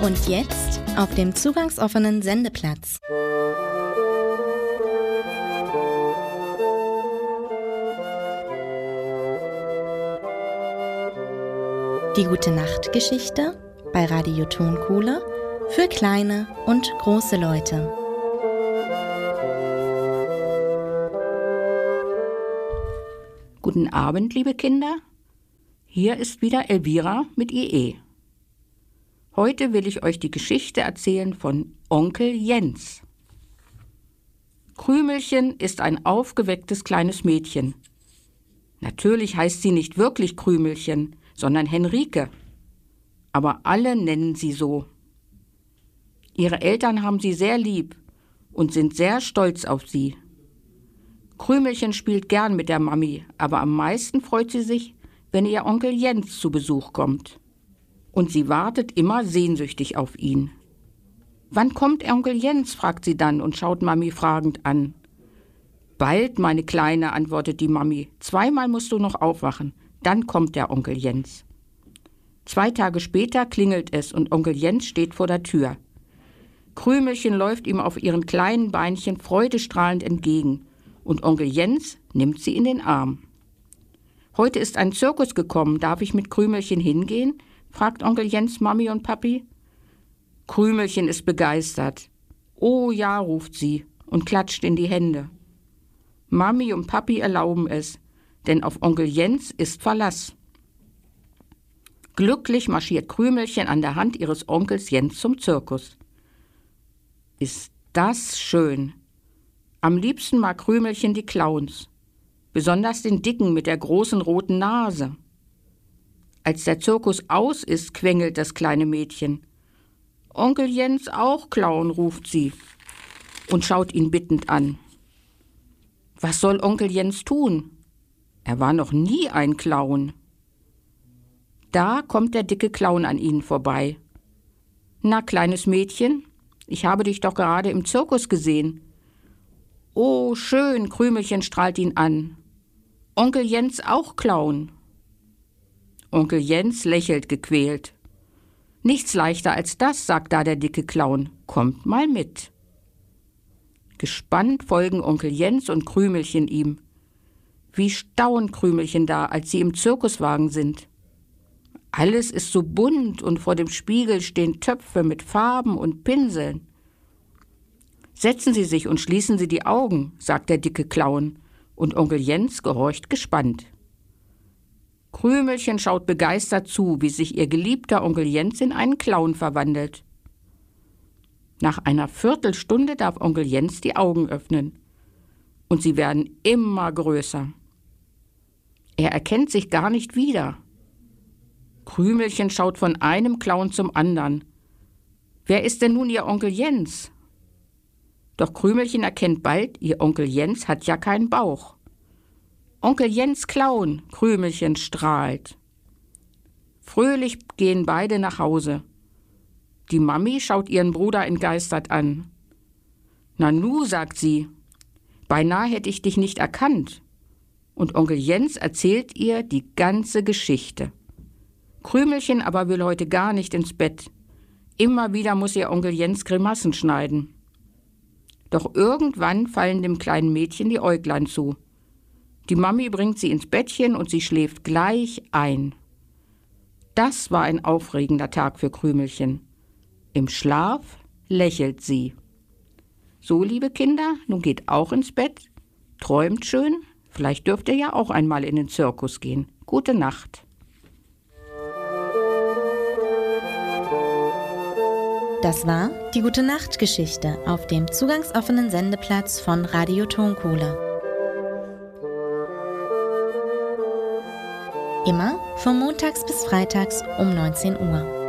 Und jetzt auf dem zugangsoffenen Sendeplatz. Die Gute-Nacht-Geschichte bei Radio Tonkohle für kleine und große Leute. Guten Abend, liebe Kinder. Hier ist wieder Elvira mit IE. Heute will ich euch die Geschichte erzählen von Onkel Jens. Krümelchen ist ein aufgewecktes kleines Mädchen. Natürlich heißt sie nicht wirklich Krümelchen, sondern Henrike. Aber alle nennen sie so. Ihre Eltern haben sie sehr lieb und sind sehr stolz auf sie. Krümelchen spielt gern mit der Mami, aber am meisten freut sie sich, wenn ihr Onkel Jens zu Besuch kommt. Und sie wartet immer sehnsüchtig auf ihn. »Wann kommt Onkel Jens?« fragt sie dann und schaut Mami fragend an. »Bald, meine Kleine«, antwortet die Mami. »Zweimal musst du noch aufwachen, dann kommt der Onkel Jens.« 2 Tage später klingelt es und Onkel Jens steht vor der Tür. Krümelchen läuft ihm auf ihren kleinen Beinchen freudestrahlend entgegen und Onkel Jens nimmt sie in den Arm. »Heute ist ein Zirkus gekommen, darf ich mit Krümelchen hingehen?« fragt Onkel Jens Mami und Papi. Krümelchen ist begeistert. »Oh ja«, ruft sie und klatscht in die Hände. Mami und Papi erlauben es, denn auf Onkel Jens ist Verlass. Glücklich marschiert Krümelchen an der Hand ihres Onkels Jens zum Zirkus. Ist das schön! Am liebsten mag Krümelchen die Clowns, besonders den Dicken mit der großen roten Nase. Als der Zirkus aus ist, quengelt das kleine Mädchen. »Onkel Jens auch Clown«, ruft sie und schaut ihn bittend an. Was soll Onkel Jens tun? Er war noch nie ein Clown. Da kommt der dicke Clown an ihnen vorbei. »Na, kleines Mädchen, ich habe dich doch gerade im Zirkus gesehen.« »Oh, schön«, Krümelchen strahlt ihn an. »Onkel Jens auch Clown?« Onkel Jens lächelt gequält. »Nichts leichter als das«, sagt da der dicke Clown. »Kommt mal mit.« Gespannt folgen Onkel Jens und Krümelchen ihm. Wie staunt Krümelchen da, als sie im Zirkuswagen sind. Alles ist so bunt und vor dem Spiegel stehen Töpfe mit Farben und Pinseln. »Setzen Sie sich und schließen Sie die Augen«, sagt der dicke Clown, und Onkel Jens gehorcht gespannt. Krümelchen schaut begeistert zu, wie sich ihr geliebter Onkel Jens in einen Clown verwandelt. Nach einer Viertelstunde darf Onkel Jens die Augen öffnen. Und sie werden immer größer. Er erkennt sich gar nicht wieder. Krümelchen schaut von einem Clown zum anderen. Wer ist denn nun ihr Onkel Jens? Doch Krümelchen erkennt bald, ihr Onkel Jens hat ja keinen Bauch. »Onkel Jens Clown«, Krümelchen strahlt. Fröhlich gehen beide nach Hause. Die Mami schaut ihren Bruder entgeistert an. »Nanu«, sagt sie, »beinahe hätte ich dich nicht erkannt.« Und Onkel Jens erzählt ihr die ganze Geschichte. Krümelchen aber will heute gar nicht ins Bett. Immer wieder muss ihr Onkel Jens Grimassen schneiden. Doch irgendwann fallen dem kleinen Mädchen die Äuglein zu. Die Mami bringt sie ins Bettchen und sie schläft gleich ein. Das war ein aufregender Tag für Krümelchen. Im Schlaf lächelt sie. So, liebe Kinder, nun geht auch ins Bett. Träumt schön. Vielleicht dürft ihr ja auch einmal in den Zirkus gehen. Gute Nacht. Das war die Gute-Nacht-Geschichte auf dem zugangsoffenen Sendeplatz von Radio Tonkohle. Immer von montags bis freitags um 19 Uhr.